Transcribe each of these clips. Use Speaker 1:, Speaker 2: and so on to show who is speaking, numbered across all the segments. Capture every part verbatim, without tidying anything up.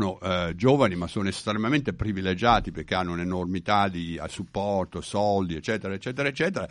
Speaker 1: Uh, giovani, ma sono estremamente privilegiati perché hanno un'enormità di uh, supporto, soldi, eccetera, eccetera, eccetera,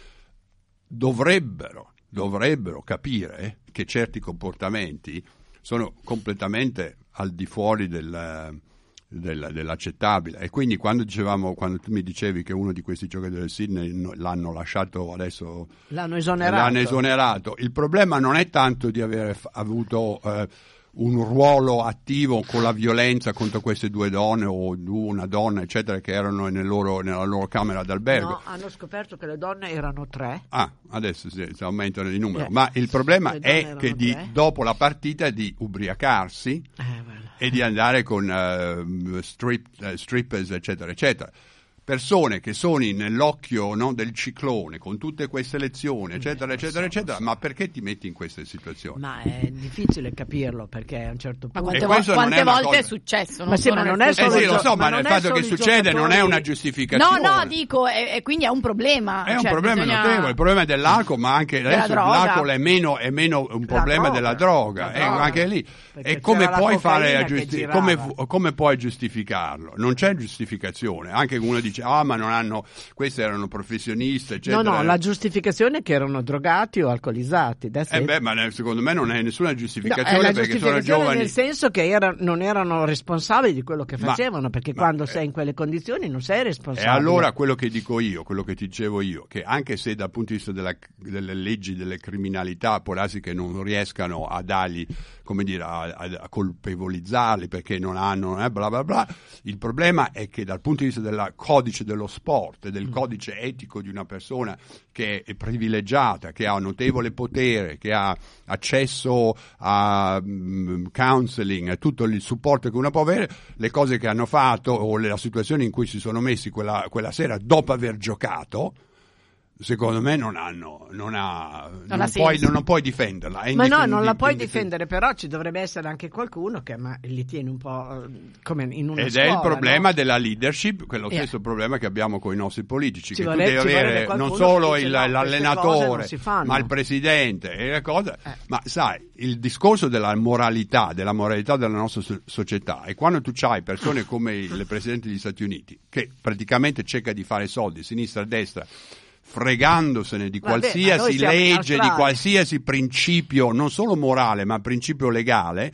Speaker 1: dovrebbero, dovrebbero capire che certi comportamenti sono completamente al di fuori del, del, dell'accettabile. E quindi quando dicevamo, quando tu mi dicevi che uno di questi giocatori del Sydney no, l'hanno lasciato adesso,
Speaker 2: l'hanno esonerato.
Speaker 1: l'hanno esonerato, il problema non è tanto di aver f- avuto uh, un ruolo attivo con la violenza contro queste due donne o una donna eccetera che erano nel loro, nella loro camera d'albergo.
Speaker 2: No, hanno scoperto che le donne erano tre.
Speaker 1: Ah, adesso si, si aumentano di numero,
Speaker 2: eh,
Speaker 1: ma il problema è che di,
Speaker 2: tre.
Speaker 1: dopo la partita di ubriacarsi
Speaker 2: eh,
Speaker 1: e di andare con uh, strip, uh, strippers eccetera eccetera. Persone che sono nell'occhio, no, del ciclone con tutte queste lezioni eccetera
Speaker 2: eh,
Speaker 1: eccetera
Speaker 2: so,
Speaker 1: eccetera,
Speaker 2: so.
Speaker 1: ma perché ti metti in queste situazioni?
Speaker 2: Ma è difficile capirlo perché a un certo punto.
Speaker 3: Ma quante,
Speaker 1: vo-
Speaker 3: quante
Speaker 1: è
Speaker 3: volte
Speaker 1: cosa...
Speaker 3: è successo? Non
Speaker 2: ma sì, ma non è solo
Speaker 1: eh sì, lo so,
Speaker 2: ma
Speaker 1: ma nel
Speaker 2: non è
Speaker 1: fatto che
Speaker 2: solo i
Speaker 1: succede
Speaker 2: giocatori...
Speaker 1: non è una giustificazione.
Speaker 3: No, no, dico, e, e quindi è un problema.
Speaker 1: È un
Speaker 3: cioè,
Speaker 1: problema
Speaker 3: bisogna...
Speaker 1: notevole, il problema è dell'alcol, ma anche
Speaker 3: Della
Speaker 1: adesso
Speaker 3: droga.
Speaker 1: l'alcol è meno, è meno un problema
Speaker 2: droga,
Speaker 1: della droga,
Speaker 2: la
Speaker 1: e
Speaker 2: droga.
Speaker 1: anche lì.
Speaker 2: Perché
Speaker 1: E come
Speaker 2: c'era
Speaker 1: puoi
Speaker 2: la
Speaker 1: fare
Speaker 2: cocaina
Speaker 1: a
Speaker 2: che
Speaker 1: giusti-
Speaker 2: girava.
Speaker 1: come, come puoi giustificarlo? Non c'è giustificazione, anche uno dice ah ma non hanno, questi erano professionisti eccetera.
Speaker 2: No, no, la giustificazione è che erano drogati o alcolizzati.
Speaker 1: Eh beh, ma secondo me non è nessuna
Speaker 2: No,
Speaker 1: giustificazione
Speaker 2: è la
Speaker 1: perché
Speaker 2: giustificazione
Speaker 1: sono giovani.
Speaker 2: nel senso che era, non erano responsabili di quello che
Speaker 1: Ma-
Speaker 2: facevano, perché
Speaker 1: ma-
Speaker 2: quando
Speaker 1: eh,
Speaker 2: sei in quelle condizioni non sei
Speaker 1: E
Speaker 2: responsabile.
Speaker 1: allora quello che dico io, quello che ti dicevo io, che anche se dal punto di vista della, delle leggi, delle criminalità, può darsi che non riescano a dargli, come dire, a, a colpevolizzarli perché non hanno, eh, bla bla bla, il problema è che dal punto di vista del codice dello sport e del codice etico di una persona che è privilegiata, che ha notevole potere, che ha accesso a um, counseling, a tutto il supporto che uno può avere, le cose che hanno fatto o la situazione in cui si sono messi quella, quella sera dopo aver giocato, secondo me non hanno, non ha,
Speaker 3: Non
Speaker 1: non,
Speaker 3: ha
Speaker 1: puoi,
Speaker 3: senso.
Speaker 1: non puoi difenderla. È
Speaker 2: Ma no,
Speaker 1: indifen-
Speaker 2: non la puoi
Speaker 1: indifen-
Speaker 2: difendere, però ci dovrebbe essere anche qualcuno che ma, li tiene un po' eh, come in una
Speaker 1: Ed
Speaker 2: scuola,
Speaker 1: è il problema
Speaker 2: no?
Speaker 1: della leadership, quello
Speaker 2: Eh.
Speaker 1: stesso problema che abbiamo con i nostri politici,
Speaker 2: Ci
Speaker 1: che
Speaker 2: vorrebbe-
Speaker 1: tu
Speaker 2: ci
Speaker 1: devi
Speaker 2: vorrebbe
Speaker 1: avere
Speaker 2: qualcuno
Speaker 1: non solo
Speaker 2: che dice,
Speaker 1: il,
Speaker 2: no, queste cose
Speaker 1: l'allenatore,
Speaker 2: non si fanno.
Speaker 1: ma il presidente e le cose.
Speaker 2: Eh.
Speaker 1: Ma sai, il discorso della moralità, della moralità della nostra so- società, e quando tu hai persone come il presidente degli Stati Uniti, che praticamente cerca di fare soldi, sinistra e destra, fregandosene di
Speaker 2: Vabbè, ma noi
Speaker 1: qualsiasi
Speaker 2: siamo in
Speaker 1: legge, di
Speaker 2: Australia.
Speaker 1: qualsiasi principio, non solo morale, ma principio legale,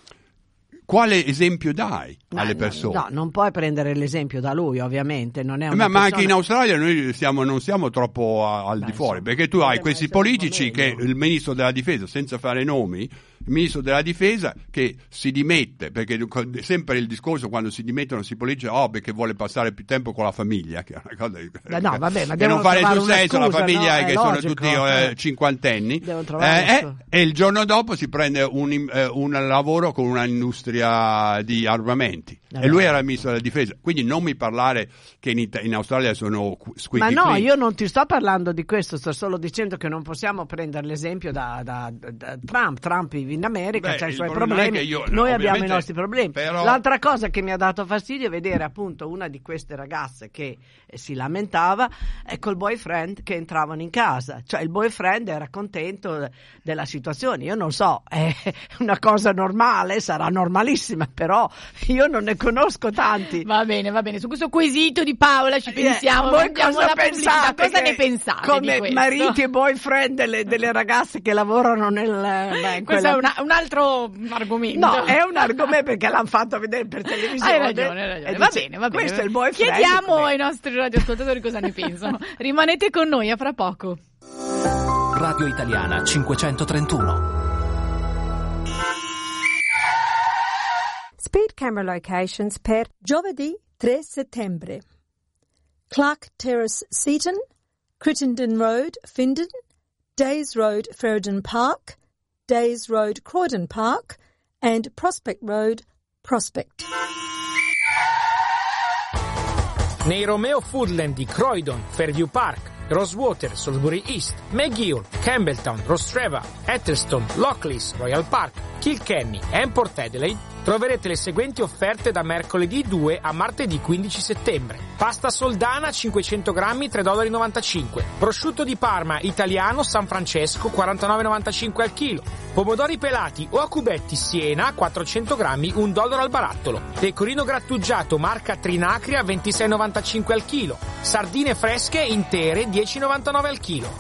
Speaker 1: quale esempio dai
Speaker 2: No,
Speaker 1: alle
Speaker 2: no,
Speaker 1: persone?
Speaker 2: No, non puoi prendere l'esempio da lui, ovviamente, non è una
Speaker 1: Ma, ma anche in
Speaker 2: persona-
Speaker 1: Australia noi stiamo, non siamo troppo a- al
Speaker 2: Beh,
Speaker 1: di fuori,
Speaker 2: insomma,
Speaker 1: perché tu hai
Speaker 2: potrebbe
Speaker 1: questi
Speaker 2: essere un po'
Speaker 1: politici che
Speaker 2: meglio.
Speaker 1: il ministro della difesa, senza fare nomi, il ministro della difesa che si dimette, perché sempre il discorso quando si dimettono si politici, oh perché vuole passare più tempo con la famiglia, che è una cosa di-
Speaker 2: Beh, no, vabbè, ma
Speaker 1: che
Speaker 2: devono
Speaker 1: non fa
Speaker 2: trovare
Speaker 1: nessun
Speaker 2: una
Speaker 1: senso, la
Speaker 2: scusa,
Speaker 1: famiglia
Speaker 2: no?
Speaker 1: è
Speaker 2: È
Speaker 1: che sono
Speaker 2: logico,
Speaker 1: tutti eh,
Speaker 2: eh.
Speaker 1: cinquantenni,
Speaker 2: Devono trovare
Speaker 1: eh,
Speaker 2: una
Speaker 1: eh,
Speaker 2: scusa.
Speaker 1: e il giorno dopo si prende un, im- eh, un lavoro con un'industria di armamenti.
Speaker 2: Vabbè.
Speaker 1: E lui era il ministro della difesa, quindi non mi parlare che in, Ita- in Australia sono qu-
Speaker 2: Ma
Speaker 1: squeaky
Speaker 2: no,
Speaker 1: clean.
Speaker 2: io non ti sto parlando di questo, sto solo dicendo che non possiamo prendere l'esempio da, da- da Trump. Trump vive in America,
Speaker 1: Beh,
Speaker 2: c'ha i
Speaker 1: il
Speaker 2: suoi
Speaker 1: problema è
Speaker 2: problemi,
Speaker 1: che io-
Speaker 2: noi abbiamo i
Speaker 1: ovviamente,
Speaker 2: nostri problemi.
Speaker 1: però-
Speaker 2: L'altra cosa che mi ha dato fastidio è vedere appunto una di queste ragazze che eh, si lamentava e col boyfriend che entravano in casa, cioè il boyfriend era contento della situazione. Io non so, è una cosa normale, sarà normalissima, però io non ne conosco tanti.
Speaker 3: Va bene, va bene. Su questo quesito di Paola ci
Speaker 2: Eh,
Speaker 3: pensiamo.
Speaker 2: voi
Speaker 3: mandiamo
Speaker 2: cosa
Speaker 3: la pubblicità.
Speaker 2: pensate?
Speaker 3: Cosa
Speaker 2: che
Speaker 3: ne pensate
Speaker 2: come
Speaker 3: di questo?
Speaker 2: mariti e boyfriend delle, delle ragazze che lavorano nel beh, in
Speaker 3: Questo
Speaker 2: quella-
Speaker 3: è una- un altro argomento.
Speaker 2: No, è un argomento perché l'hanno fatto vedere per televisione.
Speaker 3: Hai ragione, hai ragione.
Speaker 2: E
Speaker 3: Va
Speaker 2: dice,
Speaker 3: bene, va bene.
Speaker 2: Questo è il boyfriend.
Speaker 3: Chiediamo
Speaker 2: Beh,
Speaker 3: ai nostri radioascoltatori cosa ne pensano. Rimanete con noi, a fra poco.
Speaker 4: Radio Italiana cinquecentotrentuno.
Speaker 5: Speed camera locations per giovedì tre settembre. Clark Terrace, Seaton, Crittenden Road, Findon, Days Road, Ferryden Park, Days Road, Croydon Park, and Prospect Road, Prospect.
Speaker 6: Nei Romeo Foodland di Croydon, Fairview Park, Rosewater, Salisbury East, McGill, Campbelltown, Rostrevor, Eccleston, Lockleys, Royal Park, Kilkenny e Port Adelaide troverete le seguenti offerte da mercoledì due a martedì quindici settembre. Pasta soldana cinquecento grammi tre virgola novantacinque dollari. Prosciutto di Parma italiano San Francesco quarantanove virgola novantacinque al chilo. Pomodori pelati o a cubetti Siena quattrocento grammi un dollaro al barattolo. Pecorino grattugiato marca Trinacria ventisei virgola novantacinque al chilo. Sardine fresche intere dieci virgola novantanove al chilo.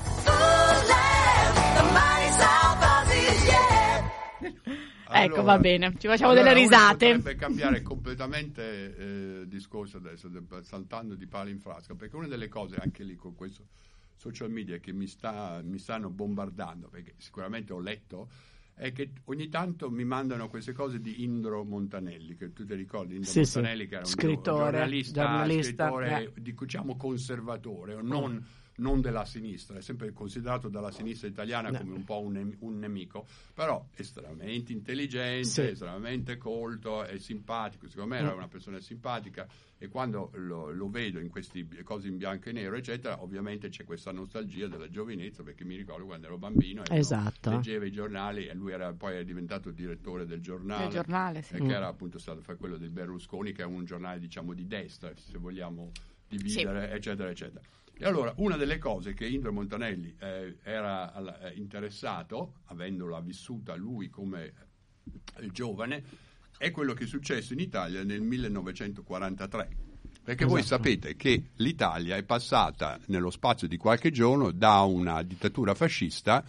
Speaker 1: Allora,
Speaker 3: ecco, va bene, ci facciamo
Speaker 1: allora
Speaker 3: delle risate.
Speaker 1: Potrebbe cambiare completamente eh, discorso adesso, saltando di palo in frasca, perché una delle cose anche lì con questo social media che mi, sta, mi stanno bombardando, perché sicuramente ho letto, è che ogni tanto mi mandano queste cose di Indro Montanelli, che tu ti ricordi, Indro
Speaker 2: sì,
Speaker 1: Montanelli
Speaker 2: sì.
Speaker 1: che era un
Speaker 2: scrittore,
Speaker 1: giornalista,
Speaker 2: giornalista,
Speaker 1: scrittore
Speaker 2: eh.
Speaker 1: diciamo conservatore, o non... non della sinistra, è sempre considerato dalla sinistra italiana come un po' un, nem- un nemico, però estremamente intelligente,
Speaker 2: sì.
Speaker 1: estremamente colto, è simpatico, secondo me era una persona simpatica, e quando lo, lo vedo in queste cose in bianco e nero eccetera, ovviamente c'è questa nostalgia della giovinezza, perché mi ricordo quando ero bambino e
Speaker 2: esatto.
Speaker 1: leggeva i giornali, e lui era poi è diventato direttore del giornale,
Speaker 3: Del giornale, sì.
Speaker 1: e che era appunto stato fa quello del Berlusconi, che è un giornale diciamo di destra, se vogliamo dividere, sì. eccetera eccetera. E allora una delle cose che Indro Montanelli eh, era eh, interessato, avendola vissuta lui come eh, giovane, è quello che è successo in Italia nel millenovecentoquarantatré. Perché esatto. Voi sapete che l'Italia è passata nello spazio di qualche giorno da una dittatura fascista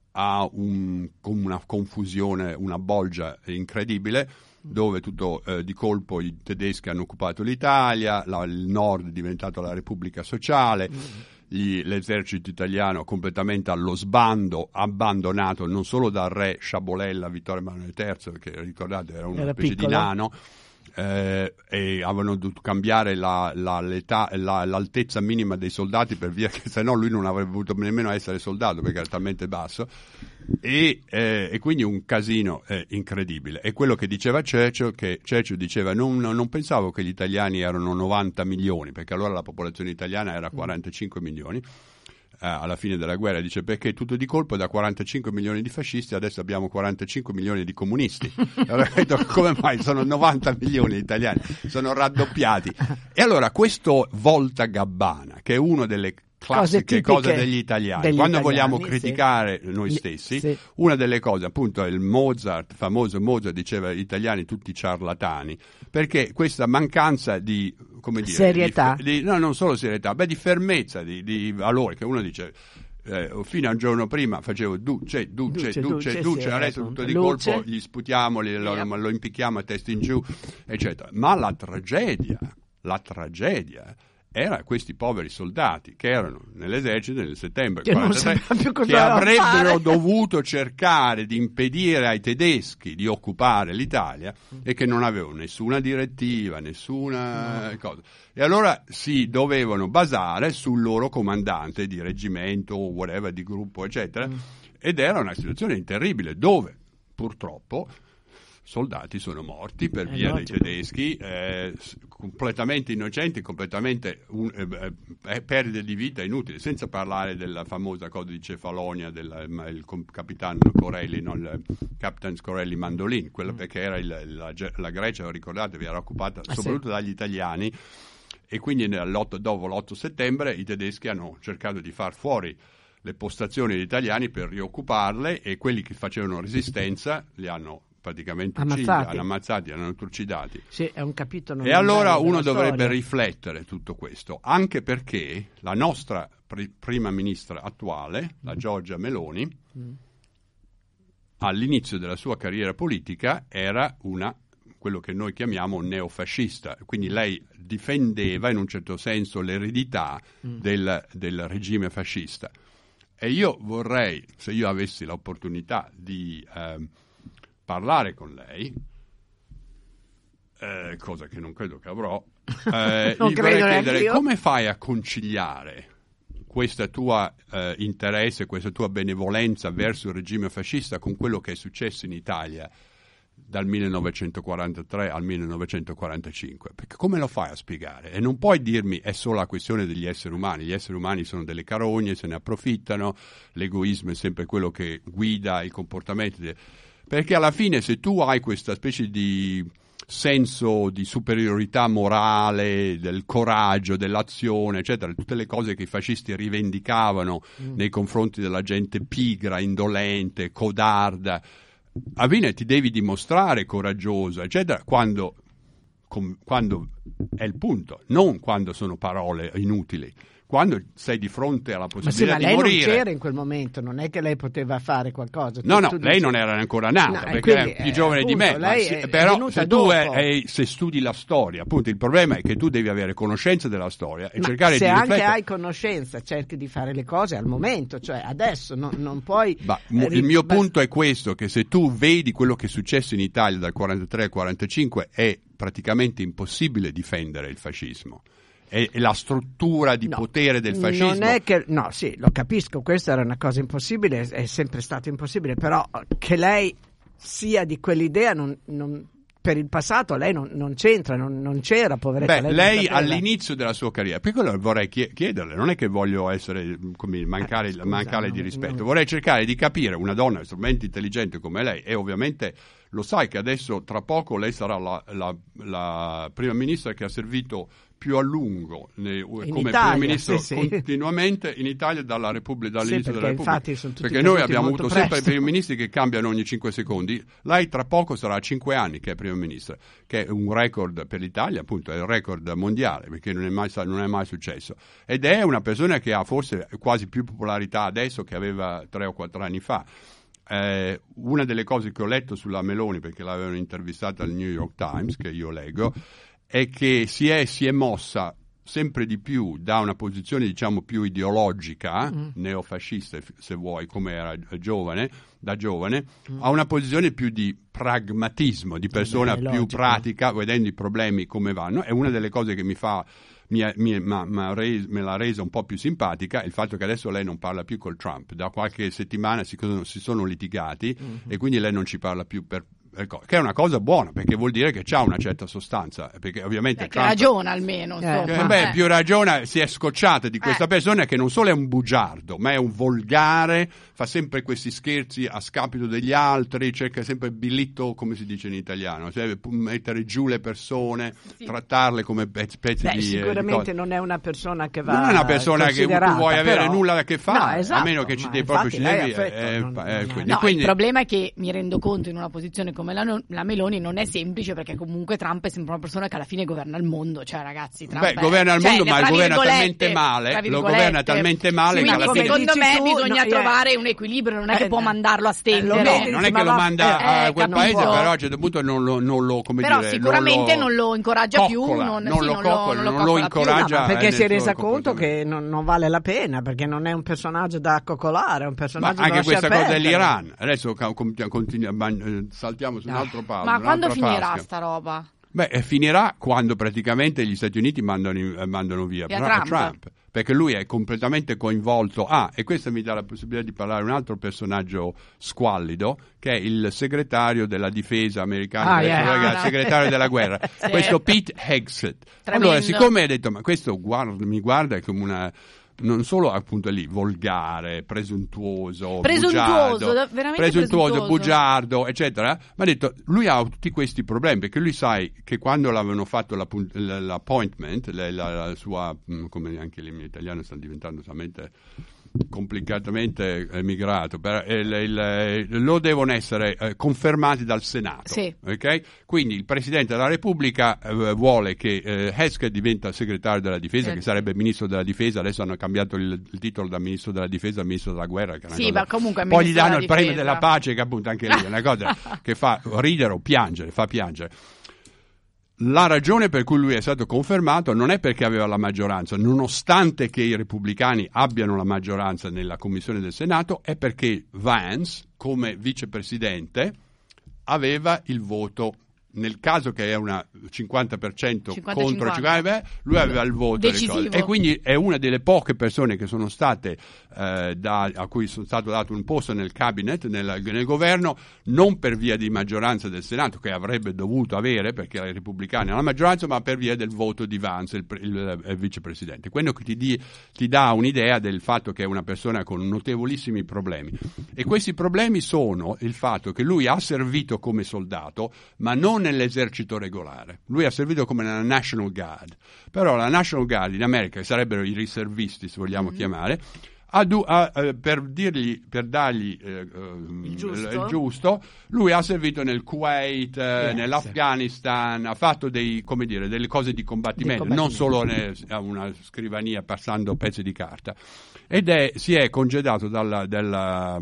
Speaker 1: a un, una confusione, una bolgia incredibile, dove tutto eh, di colpo i tedeschi hanno occupato l'Italia, la, il nord è diventato la Repubblica Sociale, gli, l'esercito italiano completamente allo sbando, abbandonato non solo dal re Sciabolella Vittorio Emanuele terzo, che ricordate era una
Speaker 2: era
Speaker 1: specie
Speaker 2: piccolo.
Speaker 1: di nano, eh, e avevano dovuto cambiare la, la, l'età, la, l'altezza minima dei soldati, per via che se no lui non avrebbe potuto nemmeno essere soldato perché era talmente basso. E, eh, e quindi un casino eh, incredibile. E quello che diceva Churchill, che Churchill diceva non, non pensavo che gli italiani erano novanta milioni, perché allora la popolazione italiana era quarantacinque milioni eh, alla fine della guerra, dice perché tutto di colpo da quarantacinque milioni di fascisti adesso abbiamo quarantacinque milioni di comunisti. Allora, come mai sono novanta milioni di italiani, sono raddoppiati. E allora questo voltagabbana, che è uno delle classiche cose, cose degli italiani,
Speaker 2: degli
Speaker 1: quando
Speaker 2: italiani,
Speaker 1: vogliamo criticare
Speaker 2: sì.
Speaker 1: noi stessi,
Speaker 2: sì. Una
Speaker 1: delle cose appunto è il Mozart, famoso Mozart diceva gli italiani tutti ciarlatani, perché questa mancanza di come dire,
Speaker 2: serietà,
Speaker 1: di, di, no non solo serietà, beh di fermezza, di, di valori, che uno dice eh, fino a un giorno prima facevo duce, duce, duce, duce, duce sì, adesso tutto di luce. Colpo gli sputiamo, gli, lo, lo impicchiamo a testa in giù, eccetera. Ma la tragedia, la tragedia era questi poveri soldati che erano nell'esercito nel settembre
Speaker 2: che,
Speaker 1: quarantatré, che avrebbero fare. dovuto cercare di impedire ai tedeschi di occupare l'Italia e che non avevano nessuna direttiva, nessuna no. cosa. E allora si dovevano basare sul loro comandante di reggimento o whatever, di gruppo, eccetera. Mm. Ed era una situazione terribile dove purtroppo soldati sono morti per via dei tedeschi, eh, completamente innocenti, completamente un, eh, eh, perdite di vita inutili, senza parlare della famosa cosa di Cefalonia del il capitano Corelli, non il Captain Corelli Mandolin, quella perché era il, la, la Grecia, ricordatevi, era occupata ah, soprattutto sì. dagli italiani, e quindi nell'otto, dopo l'otto settembre i tedeschi hanno cercato di far fuori le postazioni degli italiani per rioccuparle, e quelli che facevano resistenza li hanno praticamente uccisi, hanno ammazzati, hanno trucidati.
Speaker 2: Sì, è un capitolo.
Speaker 1: E allora uno dovrebbe storia. riflettere tutto questo, anche perché la nostra pri- prima ministra attuale, la Giorgia Meloni, mm. all'inizio della sua carriera politica era una quello che noi chiamiamo neofascista, quindi lei difendeva in un certo senso l'eredità mm. del, del regime fascista. E io vorrei, se io avessi l'opportunità di eh, parlare con lei, eh, cosa che non credo che avrò, eh,
Speaker 2: non
Speaker 1: gli vorrei
Speaker 2: credo
Speaker 1: chiedere
Speaker 2: io.
Speaker 1: come fai a conciliare questa tua eh, interesse, questa tua benevolenza verso il regime fascista con quello che è successo in Italia dal millenovecentoquarantatré al millenovecentoquarantacinque, perché come lo fai a spiegare? E non puoi dirmi è solo la questione degli esseri umani, gli esseri umani sono delle carogne, se ne approfittano, l'egoismo è sempre quello che guida i comportamenti, de... perché alla fine se tu hai questa specie di senso di superiorità morale, del coraggio, dell'azione, eccetera, tutte le cose che i fascisti rivendicavano mm. nei confronti della gente pigra, indolente, codarda, alla fine ti devi dimostrare coraggioso, eccetera, quando, com, quando è il punto, non quando sono parole inutili. Quando sei di fronte alla possibilità
Speaker 2: ma sì, ma
Speaker 1: di morire.
Speaker 2: Ma lei non c'era in quel momento, non è che lei poteva fare qualcosa.
Speaker 1: Tu, no, no,
Speaker 2: tu
Speaker 1: lei
Speaker 2: dici...
Speaker 1: non era ancora nata,
Speaker 2: no,
Speaker 1: perché
Speaker 2: quindi,
Speaker 1: era più giovane
Speaker 2: appunto,
Speaker 1: di me, ma sì,
Speaker 2: è
Speaker 1: però se tu è, è, se studi la storia, appunto il problema è che tu devi avere conoscenza della storia e
Speaker 2: ma
Speaker 1: cercare
Speaker 2: se
Speaker 1: di riflettere.
Speaker 2: Se anche hai conoscenza, cerchi di fare le cose al momento, cioè adesso, non, non puoi...
Speaker 1: Ma, eh, il mio punto è questo, che se tu vedi quello che è successo in Italia dal quarantatré al quarantacinque è praticamente impossibile difendere il fascismo. E la struttura di
Speaker 2: no,
Speaker 1: potere del fascismo.
Speaker 2: Non è che, no, sì, lo capisco, questa era una cosa impossibile, è sempre stato impossibile, però che lei sia di quell'idea non, non, per il passato lei non, non c'entra, non, non c'era, poveretta.
Speaker 1: Beh, lei, lei all'inizio della sua carriera, per quello vorrei chiederle, non è che voglio essere, come, mancare, eh, scusa, mancare no, di rispetto, no. Vorrei cercare di capire una donna estremamente intelligente come lei, e ovviamente lo sai che adesso tra poco lei sarà la, la, la prima ministra che ha servito più a lungo ne, come
Speaker 2: Italia,
Speaker 1: primo ministro
Speaker 2: sì,
Speaker 1: continuamente in Italia dalla Repubblica, dall'inizio
Speaker 2: sì,
Speaker 1: della Repubblica,
Speaker 2: sono tutti
Speaker 1: perché noi abbiamo
Speaker 2: molto
Speaker 1: avuto
Speaker 2: presto.
Speaker 1: sempre primi ministri che cambiano ogni cinque secondi. Lei tra poco sarà a cinque anni che è primo ministro, che è un record per l'Italia, appunto è il record mondiale, perché non è mai, non è mai successo, ed è una persona che ha forse quasi più popolarità adesso che aveva tre o quattro anni fa. Eh, una delle cose che ho letto sulla Meloni, perché l'avevano intervistata al New York Times, che io leggo, è che si è, si è mossa sempre di più da una posizione diciamo più ideologica, mm. neofascista se vuoi, come era giovane, da giovane, mm. a una posizione più di pragmatismo, di persona Beh, più logico. pratica, vedendo i problemi come vanno. È una delle cose che mi fa mi, mi, ma, ma res, me l'ha resa un po' più simpatica il fatto che adesso lei non parla più col Trump. Da qualche settimana si, si sono litigati mm-hmm. e quindi lei non ci parla più per che è una cosa buona, perché vuol dire che c'ha una certa sostanza, perché ovviamente
Speaker 3: eh,
Speaker 1: Trump,
Speaker 3: che ragiona almeno
Speaker 2: eh,
Speaker 1: che, beh, più ragiona, si è scocciata di questa eh. persona che non solo è un bugiardo, ma è un volgare, fa sempre questi scherzi a scapito degli altri, cerca sempre bilitto, come si dice in italiano, cioè mettere giù le persone, sì. trattarle come pezzi, pezzi
Speaker 2: beh,
Speaker 1: di
Speaker 2: sicuramente
Speaker 1: eh, di
Speaker 2: non è una persona che va
Speaker 1: non è una persona che tu vuoi avere
Speaker 2: però...
Speaker 1: nulla a che fare,
Speaker 2: no, esatto,
Speaker 1: a meno che ci devi proprio ci devi
Speaker 2: affetto,
Speaker 1: eh,
Speaker 2: non,
Speaker 1: eh,
Speaker 2: non
Speaker 1: quindi,
Speaker 3: no,
Speaker 1: quindi...
Speaker 3: il problema è che mi rendo conto in una posizione come la, la Meloni non è semplice, perché comunque Trump è sempre una persona che alla fine governa il mondo, cioè ragazzi Trump
Speaker 1: beh
Speaker 3: è,
Speaker 1: governa il
Speaker 3: cioè,
Speaker 1: mondo ma lo governa talmente
Speaker 3: tra
Speaker 1: male lo governa talmente male
Speaker 3: sì,
Speaker 1: che alla
Speaker 3: quindi
Speaker 1: fine
Speaker 3: secondo me
Speaker 2: tu,
Speaker 3: bisogna
Speaker 2: no,
Speaker 3: trovare
Speaker 2: eh,
Speaker 3: un equilibrio, non è
Speaker 2: eh,
Speaker 3: che può mandarlo a stendere,
Speaker 1: no, non è che lo manda
Speaker 3: eh,
Speaker 1: a quel
Speaker 3: capito.
Speaker 1: paese, però a un certo punto non lo, non lo come
Speaker 3: però
Speaker 1: dire,
Speaker 3: sicuramente
Speaker 1: non lo,
Speaker 3: non lo incoraggia
Speaker 1: coccola,
Speaker 3: più, non,
Speaker 1: non
Speaker 3: sì,
Speaker 1: lo
Speaker 3: non
Speaker 1: coccola,
Speaker 3: lo,
Speaker 1: non lo incoraggia,
Speaker 2: no, perché si è resa
Speaker 1: conto
Speaker 2: che non, non vale la pena, perché non è un personaggio da coccolare, è un personaggio
Speaker 1: ma
Speaker 2: da
Speaker 1: anche questa
Speaker 2: cosa
Speaker 1: perdere. Dell'Iran adesso continua, saltiamo su un altro passo,
Speaker 3: ma quando finirà
Speaker 1: frasca.
Speaker 3: sta roba?
Speaker 1: Beh, finirà quando praticamente gli Stati Uniti mandano, mandano via, via Trump. Trump, perché lui è completamente coinvolto. Ah, e questo mi dà la possibilità di parlare di un altro personaggio squallido, che è il segretario della difesa americana,
Speaker 2: ah, yeah.
Speaker 1: il segretario della guerra, sì. questo Pete Hegseth.
Speaker 3: Tremendo.
Speaker 1: Allora, siccome hai detto, ma questo guarda, mi guarda come una... non solo appunto lì volgare, presuntuoso,
Speaker 3: presuntuoso,
Speaker 1: bugiardo,
Speaker 3: da, veramente
Speaker 1: presuntuoso,
Speaker 3: presuntuoso,
Speaker 1: bugiardo, eccetera, ma ha detto lui ha tutti questi problemi, perché lui sai che quando l'avevano fatto l'appointment, la, la, la sua, come anche le mie italiane stanno diventando talmente complicatamente emigrato, per, il, il, lo devono essere eh, confermati dal Senato,
Speaker 3: sì.
Speaker 1: Okay? Quindi il Presidente della Repubblica eh, vuole che eh, Hegseth diventa segretario della difesa, sì. che sarebbe ministro della difesa. Adesso hanno cambiato il, il titolo da ministro della difesa a ministro della guerra, che è una
Speaker 3: sì,
Speaker 1: cosa...
Speaker 3: ma comunque
Speaker 1: poi gli danno
Speaker 3: della
Speaker 1: il premio
Speaker 3: difesa.
Speaker 1: della pace, che appunto anche lì è una cosa che fa ridere o piangere, fa piangere. La ragione per cui lui è stato confermato non è perché aveva la maggioranza, nonostante che i repubblicani abbiano la maggioranza nella commissione del Senato, è perché Vance, come vicepresidente, aveva il voto nel caso che è una cinquanta per cento
Speaker 3: cinquanta
Speaker 1: contro
Speaker 3: cinquanta.
Speaker 1: cinquanta, lui aveva il voto
Speaker 3: Decisivo.
Speaker 1: e quindi è una delle poche persone che sono state eh, da, a cui sono stato dato un posto nel cabinet, nel, nel governo, non per via di maggioranza del Senato che avrebbe dovuto avere perché i repubblicani hanno la maggioranza, ma per via del voto di Vance, il, il, il vicepresidente. Quello che ti, di, ti dà un'idea del fatto che è una persona con notevolissimi problemi, e questi problemi sono il fatto che lui ha servito come soldato ma non nell'esercito regolare, lui ha servito come nella National Guard, però la National Guard in America, che sarebbero i riservisti se vogliamo mm-hmm. chiamare, ha du- ha, eh, per dirgli, per dargli eh,
Speaker 2: il, giusto.
Speaker 1: il giusto, lui ha servito nel Kuwait, eh,
Speaker 2: yes.
Speaker 1: nell'Afghanistan, ha fatto dei, come dire, delle cose di combattimento,
Speaker 2: di combattimento.
Speaker 1: non solo ne, a una scrivania passando pezzi di carta, ed è, si è congedato dalla, dalla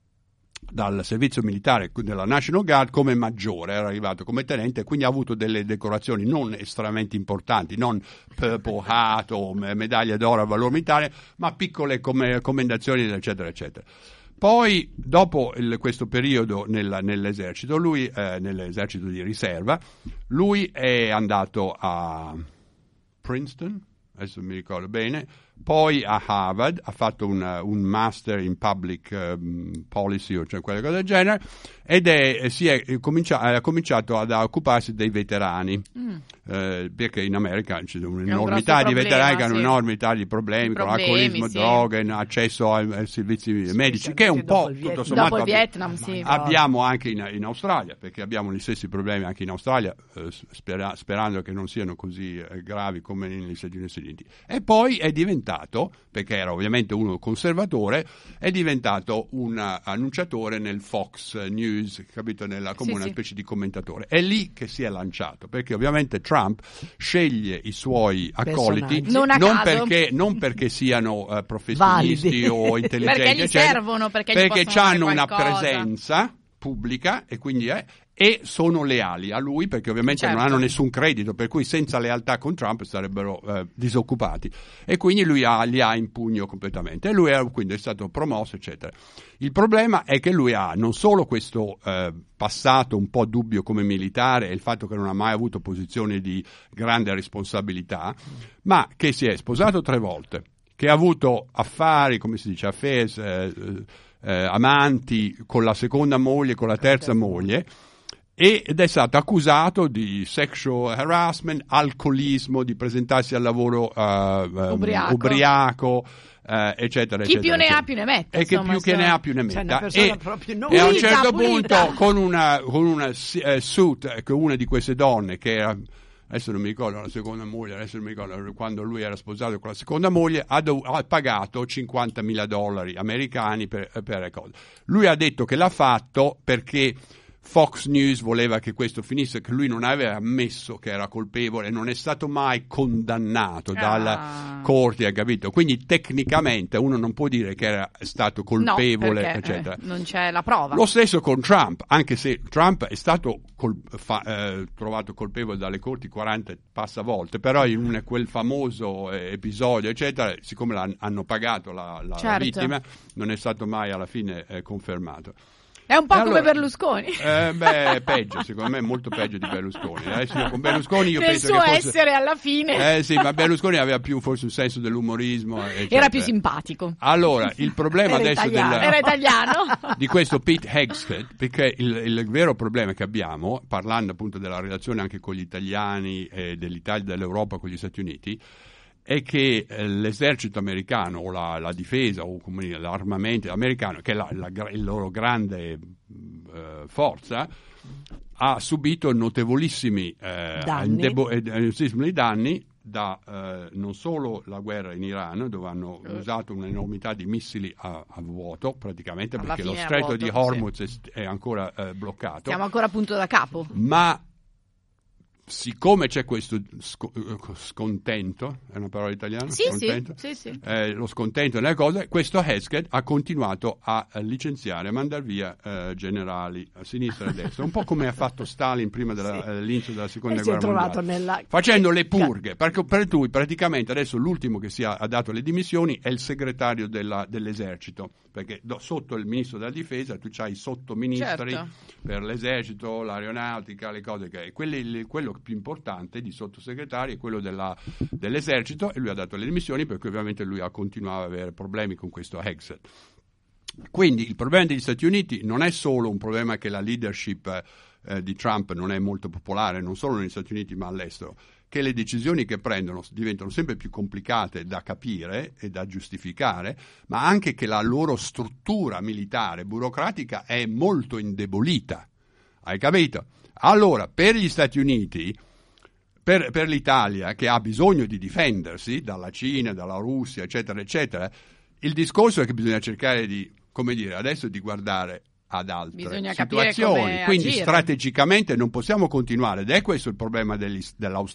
Speaker 1: dal servizio militare della National Guard come maggiore, era arrivato come tenente e quindi ha avuto delle decorazioni non estremamente importanti, non Purple Heart o medaglia d'oro al valore militare, ma piccole come, commendazioni eccetera eccetera. Poi dopo il, questo periodo nel, nell'esercito, lui eh, nell'esercito di riserva, lui è andato a Princeton, adesso mi ricordo bene, poi a Harvard, ha fatto un, un master in public um, policy o cioè quelle cose del genere, ed è, si è cominciato, ha cominciato ad occuparsi dei veterani, mm. eh, perché in America c'è un'enormità
Speaker 3: un
Speaker 1: di
Speaker 3: problema,
Speaker 1: veterani che hanno
Speaker 3: sì.
Speaker 1: un'enormità di problemi,
Speaker 3: problemi
Speaker 1: con alcolismo,
Speaker 3: sì.
Speaker 1: droghe, accesso ai, ai servizi sì, medici, che è un po' tutto sommato
Speaker 3: dopo il Vietnam, sì.
Speaker 1: abbiamo anche in, in Australia, perché abbiamo gli stessi problemi anche in Australia, eh, spera, sperando che non siano così eh, gravi come negli Stati Uniti. E poi è diventato, perché era ovviamente uno conservatore, è diventato un annunciatore nel Fox News, capito, nella, come
Speaker 3: sì,
Speaker 1: una
Speaker 3: sì.
Speaker 1: specie di commentatore. È lì che si è lanciato, perché ovviamente Trump sceglie i suoi accoliti
Speaker 3: non, a
Speaker 1: non,
Speaker 3: caso.
Speaker 1: perché, non perché siano uh, professionisti
Speaker 2: Validi.
Speaker 1: o intelligenti,
Speaker 3: perché gli
Speaker 1: eccetera,
Speaker 3: servono, perché,
Speaker 1: perché
Speaker 3: gli
Speaker 1: hanno una
Speaker 3: qualcosa.
Speaker 1: presenza pubblica e quindi è e sono leali a lui, perché ovviamente
Speaker 3: certo.
Speaker 1: non hanno nessun credito, per cui senza lealtà con Trump sarebbero eh, disoccupati, e quindi lui ha, li ha in pugno completamente, e lui è, quindi è stato promosso eccetera. Il problema è che lui ha non solo questo eh, passato un po' dubbio come militare e il fatto che non ha mai avuto posizioni di grande responsabilità, ma che si è sposato tre volte, che ha avuto affari, come si dice, affairs, eh, eh, amanti con la seconda moglie, con la terza moglie, ed è stato accusato di sexual harassment, alcolismo, di presentarsi al lavoro uh, um,
Speaker 3: ubriaco,
Speaker 1: ubriaco uh, eccetera,
Speaker 3: chi
Speaker 1: eccetera,
Speaker 3: più ne
Speaker 1: eccetera.
Speaker 3: ha più ne mette,
Speaker 1: e che
Speaker 3: insomma,
Speaker 1: più che ne ha più ne
Speaker 2: cioè,
Speaker 1: metta,
Speaker 2: una persona
Speaker 1: e,
Speaker 2: proprio
Speaker 1: e a un
Speaker 3: pulita,
Speaker 1: certo
Speaker 3: pulita.
Speaker 1: punto con una, con una uh, suit, con una di queste donne che era, adesso non mi ricordo la seconda moglie, adesso non mi ricordo, quando lui era sposato con la seconda moglie, ha, dov- ha pagato cinquantamila dollari americani per, per le cose. Lui ha detto che l'ha fatto perché Fox News voleva che questo finisse, che lui non aveva ammesso che era colpevole, non è stato mai condannato
Speaker 3: ah.
Speaker 1: dalla corte, ha capito? Quindi tecnicamente uno non può dire che era stato colpevole,
Speaker 3: no, perché,
Speaker 1: eccetera.
Speaker 3: Eh, non c'è la prova.
Speaker 1: Lo stesso con Trump, anche se Trump è stato col- fa- eh, trovato colpevole dalle corti quaranta passa volte, però in un, quel famoso eh, episodio, eccetera, siccome hanno pagato la, la,
Speaker 3: certo.
Speaker 1: la vittima, non è stato mai alla fine eh, confermato.
Speaker 3: È un po'
Speaker 1: E
Speaker 3: come
Speaker 1: allora,
Speaker 3: Berlusconi.
Speaker 1: Eh, beh, peggio, secondo me è molto peggio di Berlusconi. Adesso io con Berlusconi io
Speaker 3: Nel
Speaker 1: penso
Speaker 3: suo
Speaker 1: che fosse,
Speaker 3: essere alla fine.
Speaker 1: Eh sì, ma Berlusconi aveva più forse un senso dell'umorismo. Eccetera.
Speaker 3: Era più simpatico.
Speaker 1: Allora, il problema
Speaker 2: Era
Speaker 1: adesso
Speaker 2: italiano.
Speaker 1: del,
Speaker 3: Era italiano.
Speaker 1: di questo Pete Hegseth, perché il, il vero problema che abbiamo, parlando appunto della relazione anche con gli italiani e dell'Italia, dell'Europa con gli Stati Uniti, è che eh, l'esercito americano o la, la difesa o come dire, l'armamento americano, che è la, la, il loro grande eh, forza, ha subito notevolissimi eh,
Speaker 2: danni.
Speaker 1: Indebo- eh, danni da eh, non solo la guerra in Iran, dove hanno uh. usato un'enormità di missili a, a vuoto praticamente,
Speaker 3: Alla
Speaker 1: perché lo
Speaker 3: fine a
Speaker 1: stretto
Speaker 3: vuoto,
Speaker 1: di Hormuz sì. è, è ancora eh, bloccato,
Speaker 3: Siamo ancora punto da capo.
Speaker 1: ma siccome c'è questo sco- scontento, è una parola italiana?
Speaker 3: Sì,
Speaker 1: scontento?
Speaker 3: sì, sì, sì.
Speaker 1: Eh, lo scontento nelle cose, questo Hesketh ha continuato a licenziare, a mandare via eh, generali a sinistra e a destra, un po' come ha fatto Stalin prima dell'inizio sì. della seconda
Speaker 2: e
Speaker 1: guerra
Speaker 2: si è trovato
Speaker 1: mondiale,
Speaker 2: nella...
Speaker 1: facendo le purghe, perché per cui praticamente adesso l'ultimo che si ha, ha dato le dimissioni è il segretario della, dell'esercito, perché do, sotto il ministro della difesa tu c'hai i sottoministri
Speaker 3: Certo.
Speaker 1: per l'esercito, l'aeronautica, le cose che quelli, le, quello più importante di sottosegretario è quello della, dell'esercito, e lui ha dato le dimissioni perché ovviamente lui ha continuato ad avere problemi con questo Hesketh. Quindi il problema degli Stati Uniti non è solo un problema che la leadership eh, di Trump non è molto popolare, non solo negli Stati Uniti ma all'estero, che le decisioni che prendono diventano sempre più complicate da capire e da giustificare, ma anche che la loro struttura militare, burocratica è molto indebolita. Hai capito? Allora, per gli Stati Uniti, per, per l'Italia, che ha bisogno di difendersi dalla Cina, dalla Russia, eccetera, eccetera, il discorso è che bisogna cercare di, come dire, adesso di guardare ad altre
Speaker 3: Bisogna
Speaker 1: situazioni,
Speaker 3: capire come
Speaker 1: quindi
Speaker 3: agire.
Speaker 1: strategicamente non possiamo continuare, ed è questo il problema degli, dell'Australia